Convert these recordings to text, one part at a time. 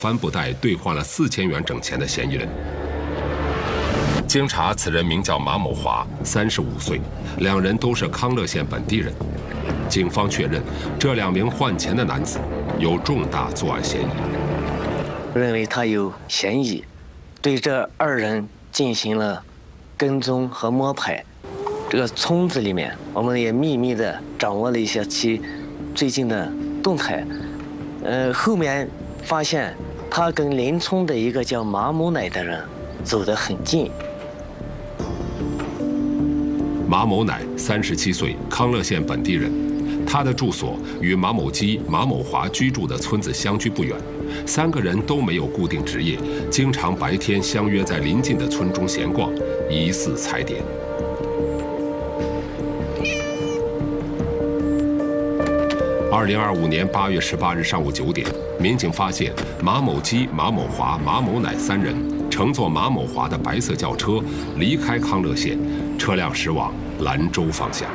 帆布袋兑换了4000元整钱的嫌疑人。经查，此人名叫马某华，35岁，两人都是康乐县本地人。警方确认，这2名换钱的男子有重大作案嫌疑。 认为他有嫌疑，对这2人进行了跟踪和摸排。这个村子里面，我们也秘密地掌握了一些其最近的动态。后面发现他跟邻村的一个叫马某乃的人走得很近。 马某乃37岁，康乐县本地人。他的住所与马某基、马某华居住的村子相距不远，3个人都没有固定职业，经常白天相约在邻近的村中闲逛，疑似踩点。2025年8月18日上午9点，民警发现马某基、马某华、马某乃3人乘坐马某华的白色轿车离开康乐县，车辆驶往兰州方向。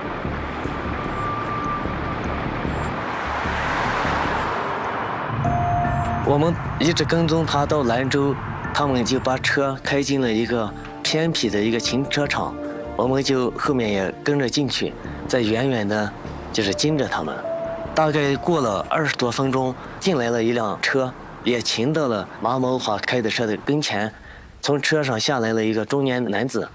我们一直跟踪他到兰州，他们就把车开进了一个偏僻的一个停车场，我们就后面也跟着进去，在远远的就是盯着他们。大概过了20多分钟，进来了一辆车，也停到了马某华开的车的跟前，从车上下来了一个中年男子。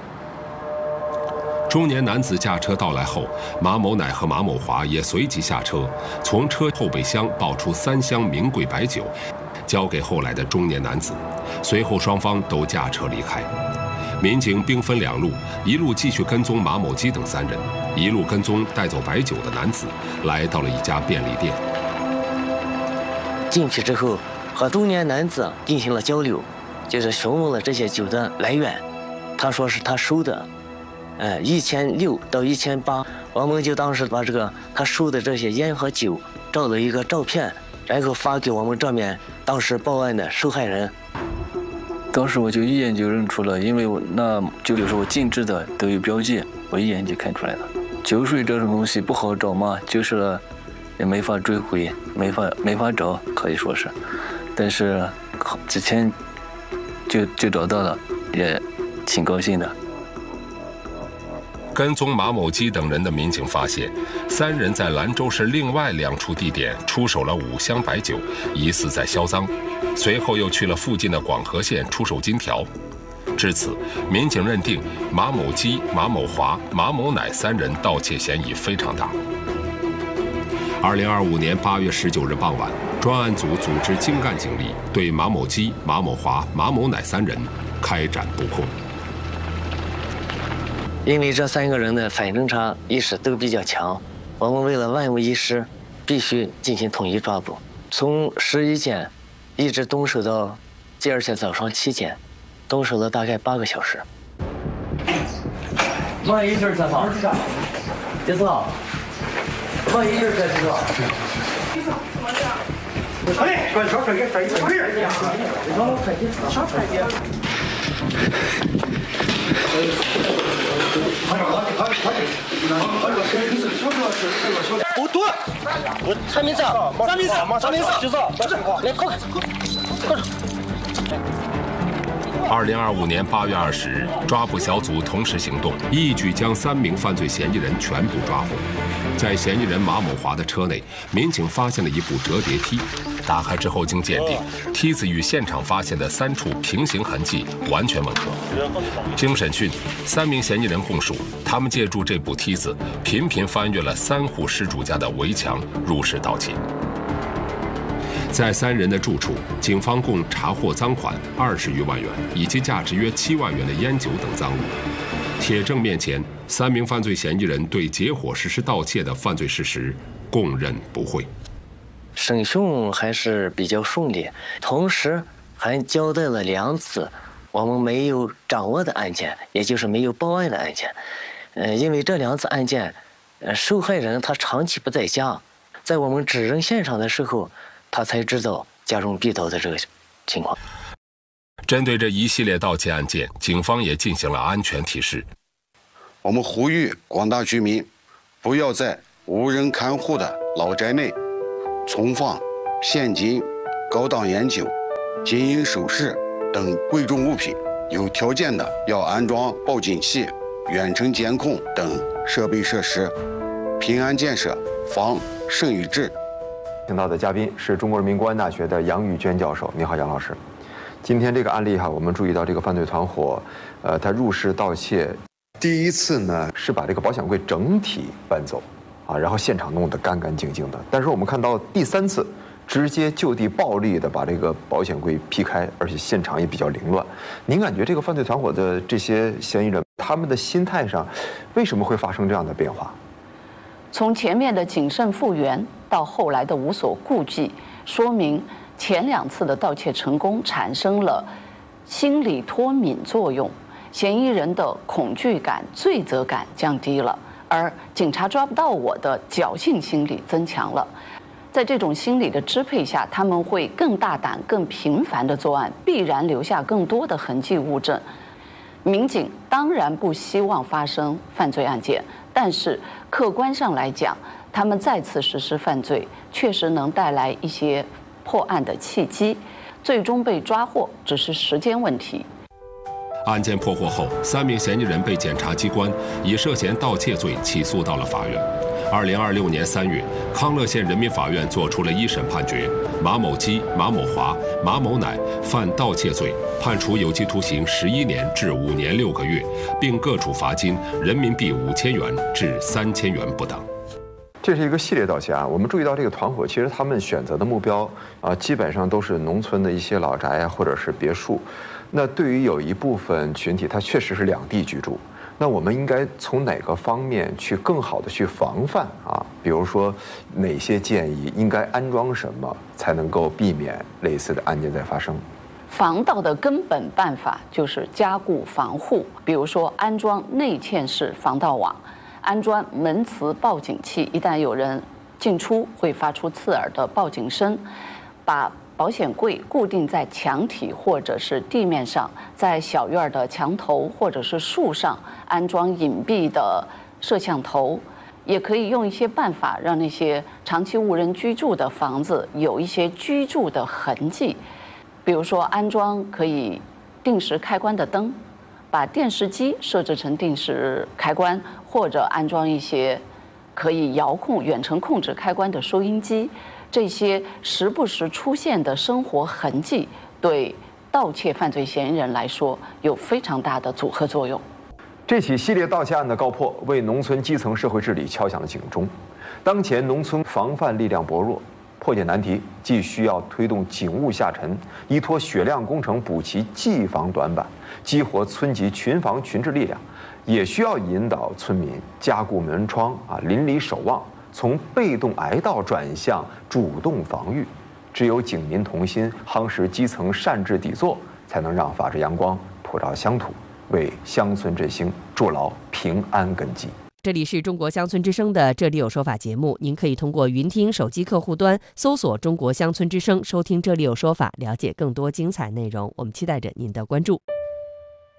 中年男子驾车到来后，马某乃和马某华也随即下车，从车后备箱抱出3箱名贵白酒，交给后来的中年男子。随后双方都驾车离开。民警兵分2路，一路继续跟踪马某基等3人，一路跟踪带走白酒的男子，来到了一家便利店。 进去之后，和中年男子进行了交流，就是询问了这些酒的来源。他说是他收的，1600到1800，我们就当时把这个他收的这些烟和酒照了一个照片，然后发给我们这边当时报案的受害人。 当时我就一眼就认出了，因为我那酒里是我禁制的，都有标记，我一眼就看出来了。酒水这种东西不好找嘛，就是也没法追回，没法找，可以说是。但是之前就找到了，也挺高兴的。 跟踪马某基等人的民警发现，3人在兰州市另外2处地点出手了5箱白酒，疑似在销赃。随后又去了附近的广河县出售金条。至此，民警认定马某基、马某华、马某乃3人盗窃嫌疑非常大。2025年8月19日傍晚，专案组组织精干警力对马某基、马某华、马某乃3人开展布控。 因为这3个人的反侦查意识都比较强，我们为了万无一失，必须进行统一抓捕。从11点一直蹲守到第2天早上7点，蹲守了大概8个小时。慢一点再跑，别走，慢一点再走。快，快小腿给拽一拽，小腿点。不多，我3名子，知道，来快点。 2025年8月20日，抓捕小组同时行动，一举将3名犯罪嫌疑人全部抓获。在嫌疑人马某华的车内，民警发现了一部折叠梯。打开之后，经鉴定，梯子与现场发现的3处平行痕迹完全吻合。经审讯，3名嫌疑人供述，他们借助这部梯子，频频翻越了3户失主家的围墙，入室盗窃。在3人的住处，警方共查获赃款20余万元，以及价值约7万元的烟酒等赃物。铁证面前，3名犯罪嫌疑人对结伙实施盗窃的犯罪事实供认不讳。 审讯还是比较顺利，同时还交代了2次我们没有掌握的案件，也就是没有报案的案件。因为这2次案件，受害人他长期不在家，在我们指认现场的时候，他才知道家中被盗的这个情况。 针对这一系列盗窃案件，警方也进行了安全提示。 我们呼吁广大居民不要在无人看护的老宅内存放现金、高档烟酒、 金银首饰等贵重物品，有条件的要安装报警器、远程监控等设备设施。平安建设，防胜于治。 请到的嘉宾是中国人民公安大学的杨玉娟教授。你好，杨老师。今天这个案例哈，我们注意到这个犯罪团伙，他入室盗窃，第一次呢是把这个保险柜整体搬走，啊，然后现场弄得干干净净的。但是我们看到第3次，直接就地暴力的把这个保险柜劈开，而且现场也比较凌乱。您感觉这个犯罪团伙的这些嫌疑人，他们的心态上，为什么会发生这样的变化？ 从前面的谨慎复原到后来的无所顾忌，说明前2次的盗窃成功产生了心理脱敏作用，嫌疑人的恐惧感、罪责感降低了，而警察抓不到我的侥幸心理增强了。在这种心理的支配下，他们会更大胆、更频繁的作案，必然留下更多的痕迹物证。民警当然不希望发生犯罪案件，但是客观上来讲，他们再次实施犯罪，确实能带来一些破案的契机，最终被抓获只是时间问题。 案件破获后，3名嫌疑人被检察机关以涉嫌盗窃罪起诉到了法院。2026年3月，康乐县人民法院作出了1审判决，马某基、马某华、马某乃犯盗窃罪，判处有期徒刑11年至5年6个月，并各处罚金人民币5000元至3000元不等。 这是一个系列盗窃案，我们注意到这个团伙其实他们选择的目标基本上都是农村的一些老宅或者是别墅。那对于有一部分群体，他确实是2地居住。那我们应该从哪个方面去更好的去防范啊？比如说哪些建议应该安装什么，才能够避免类似的案件再发生？ 防盗的根本办法就是加固防护，比如说安装内嵌式防盗网，安装门磁报警器，一旦有人进出会发出刺耳的报警声，把保险柜固定在墙体或者是地面上，在小院的墙头或者是树上安装隐蔽的摄像头，也可以用一些办法让那些长期无人居住的房子有一些居住的痕迹，比如说安装可以定时开关的灯，把电视机设置成定时开关，或者安装一些可以遥控、远程控制开关的收音机。这些时不时出现的生活痕迹，对盗窃犯罪嫌疑人来说有非常大的阻吓作用。 这起系列盗窃案的告破，为农村基层社会治理敲响了警钟。当前农村防范力量薄弱，破解难题既需要推动警务下沉，依托血量工程补齐技防短板，激活村级群防群治力量，也需要引导村民加固门窗邻里守望，从被动挨盗转向主动防御。只有警民同心，夯实基层善治底座，才能让法治阳光普照乡土，为乡村振兴筑牢平安根基。 这里是中国乡村之声的这里有说法节目，您可以通过云听手机客户端搜索中国乡村之声，收听这里有说法，了解更多精彩内容。我们期待着您的关注。